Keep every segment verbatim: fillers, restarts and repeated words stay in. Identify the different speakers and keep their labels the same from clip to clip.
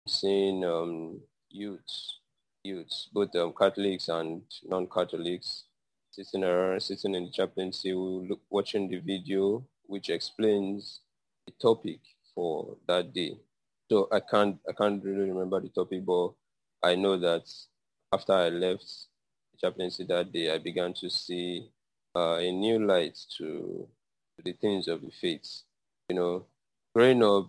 Speaker 1: seeing um, youths, youths, both um, Catholics and non-Catholics, sitting around, sitting in the chaplaincy, we look, watching the video which explains the topic for that day. So I can't, I can't really remember the topic, but I know that after I left the chaplaincy that day, I began to see uh, a new light to, to the things of the faith. You know, growing up,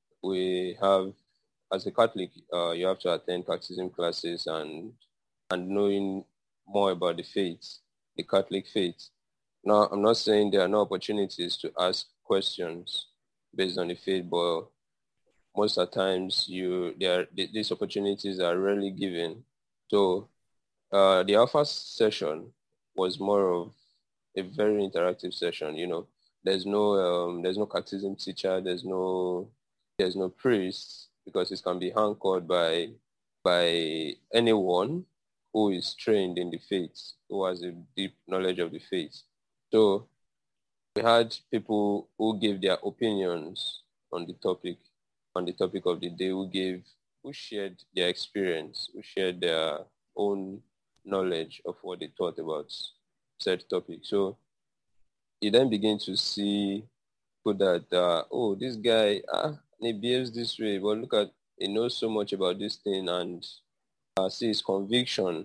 Speaker 1: we have, as a Catholic, uh, you have to attend catechism classes and and knowing more about the faith, the Catholic faith. Now, I'm not saying there are no opportunities to ask questions based on the faith, but most of the times you there these opportunities are rarely given. So uh, the Alpha session was more of a very interactive session. You know, there's no um, there's no catechism teacher, there's no there's no priest because it can be anchored by by anyone who is trained in the faith, who has a deep knowledge of the faith. So we had people who gave their opinions on the topic, on the topic of the day, who gave, who shared their experience, who shared their own knowledge of what they thought about said topic. So you then begin to see people that, uh, oh, this guy, ah, he behaves this way, but look at, he knows so much about this thing and uh, see his conviction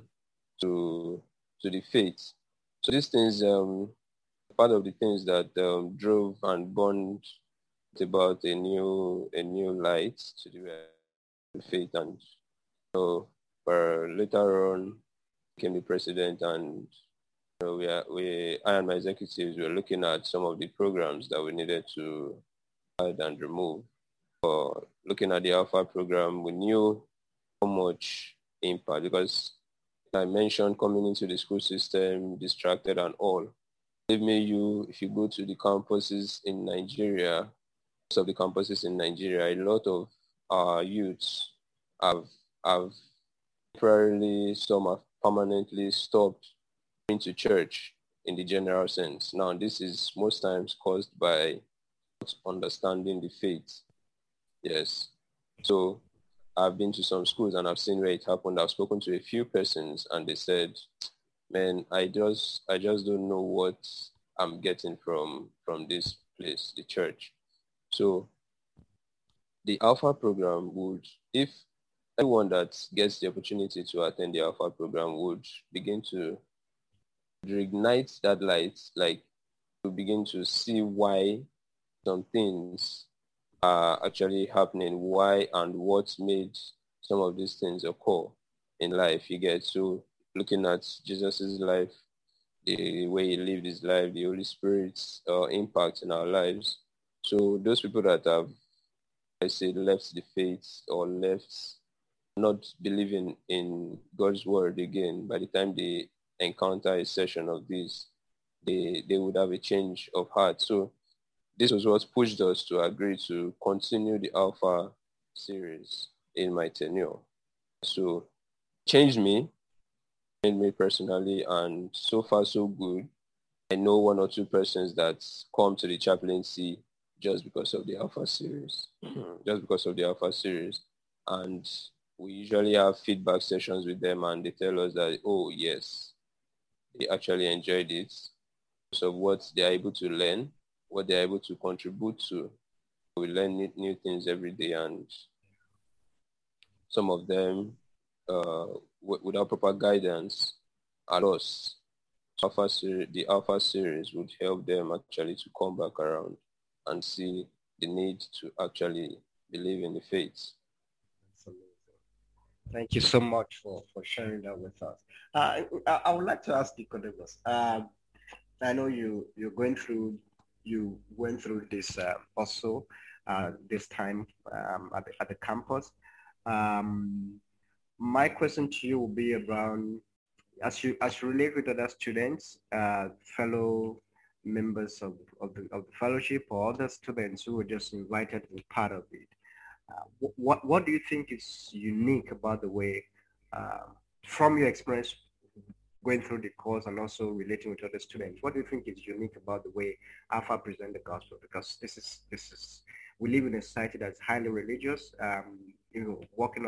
Speaker 1: to to the faith. So these things, um, part of the things that um, drove and burned about a new a new light to the faith, and so for later on became the president, and you know, we are we I and my executives were looking at some of the programs that we needed to add and remove. For looking at the Alpha program, we knew how much impact, because I mentioned coming into the school system distracted and all. Believe me, you if you go to the campuses in Nigeria, most of the campuses in Nigeria, a lot of our youths have have temporarily, some have permanently stopped going to church in the general sense. Now, this is most times caused by not understanding the faith. Yes. So I've been to some schools and I've seen where it happened. I've spoken to a few persons and they said, man, I just I just don't know what I'm getting from from this place, the church. So the Alpha program would, if anyone that gets the opportunity to attend the Alpha program would begin to reignite that light, like to begin to see why some things are actually happening, why and what made some of these things occur in life. You get, so looking at Jesus's life, the way he lived his life, the Holy Spirit's uh, impact in our lives. So those people that have, I say, left the faith or left not believing in God's word again, by the time they encounter a session of this, they, they would have a change of heart. So this was what pushed us to agree to continue the Alpha series in my tenure. So changed me, changed me personally, and so far so good. I know one or two persons that come to the chaplaincy just because of the Alpha series, just because of the Alpha series. And we usually have feedback sessions with them and they tell us that, oh yes, they actually enjoyed it. So what they're able to learn, what they're able to contribute to. We learn new, new things every day, and some of them, uh, w- without proper guidance, are lost. Alpha series, the Alpha series would help them actually to come back around and see the need to actually believe in the faith.
Speaker 2: Thank you so much for, for sharing that with us. Uh, I, I would like to ask Nicodemus. Um, I know you you're going through you went through this uh, also uh, this time um, at the, at the campus. Um, my question to you will be around as you as you relate with other students, uh, fellow members of, of the of the fellowship or other students who were just invited to be part of it. Uh, what what do you think is unique about the way, uh, from your experience going through the course and also relating with other students, what do you think is unique about the way Alpha present the gospel? Because this is this is we live in a society that's highly religious. Um, you know, working